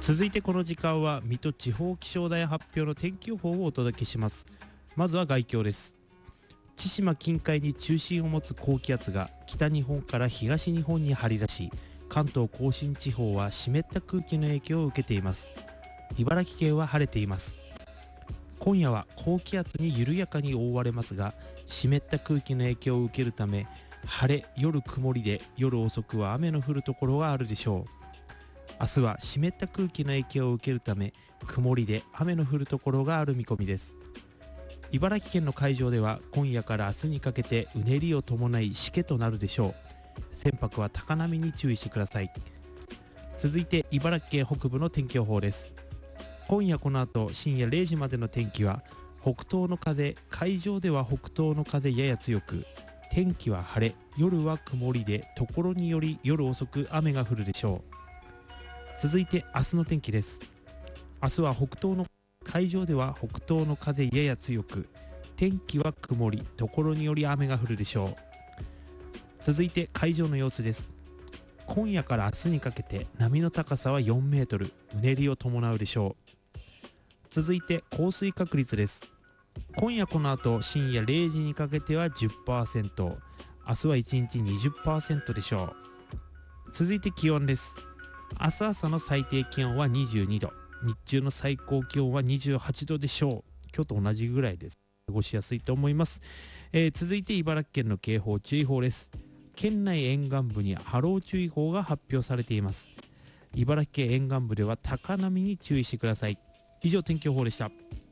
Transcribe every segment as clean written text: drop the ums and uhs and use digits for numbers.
続いてこの時間は水戸地方気象台発表の天気予報をお届けします。まずは概況です。千島近海に中心を持つ高気圧が北日本から東日本に張り出し、関東甲信地方は湿った空気の影響を受けています。茨城県は晴れています。今夜は高気圧に緩やかに覆われますが、湿った空気の影響を受けるため、晴れ夜曇りで夜遅くは雨の降るところがあるでしょう。明日は湿った空気の影響を受けるため、曇りで雨の降るところがある見込みです。茨城県の海上では今夜から明日にかけてうねりを伴いしけとなるでしょう。船舶は高波に注意してください。続いて茨城県北部の天気予報です。今夜この後深夜0時までの天気は、北東の風、海上では北東の風やや強く、天気は晴れ、夜は曇りで所により夜遅く雨が降るでしょう。続いて明日の天気です。明日は北東の海上では北東の風やや強く、天気は曇り、所により雨が降るでしょう。続いて海上の様子です。今夜から明日にかけて波の高さは4メートル、うねりを伴うでしょう。続いて降水確率です。今夜この後深夜0時にかけては 10%、 明日は1日 20% でしょう。続いて気温です。明日朝の最低気温は22度、日中の最高気温は28度でしょう。今日と同じぐらいです。過ごしやすいと思います。続いて茨城県の警報注意報です。県内沿岸部に波浪注意報が発表されています。茨城県沿岸部では高波に注意してください。以上天気予報でした。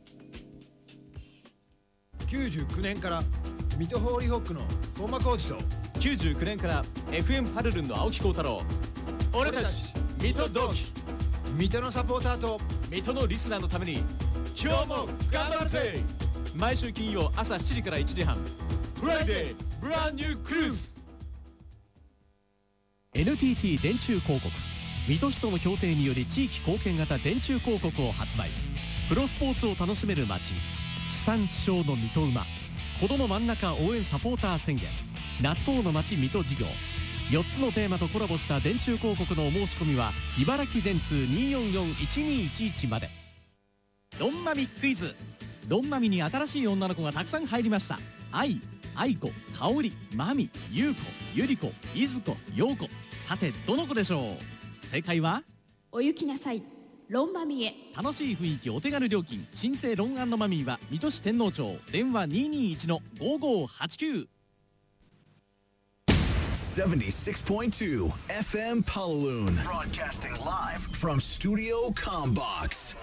99年から水戸ホーリーホックの本間浩二と、 99年から FM パルルンの青木幸太郎、俺たち水戸同期、 水戸のサポーターと水戸のリスナーのために今日も頑張るぜ。毎週金曜朝7時から1時半、フライデーブランニュークルーズ。 NTT 電柱広告、水戸市との協定により地域貢献型電柱広告を発売。プロスポーツを楽しめる街、地産地消の水戸馬、子ども真ん中応援サポーター宣言、納豆の街水戸事業、4つのテーマとコラボした電柱広告のお申し込みは茨城電通 244-1211 まで。ドンマミクイズ。ドンマミに新しい女の子がたくさん入りました。愛、愛子、香織、マミ、優子、ゆり子、いずこ、ようこ。さてどの子でしょう。正解はお行きなさい、ロンマミへ。 楽しい雰囲気、お手軽料金、新生ロン&マミーは水戸市天王町、電話 221-5589。 76.2 FM Paloon, broadcasting live from Studio Combox.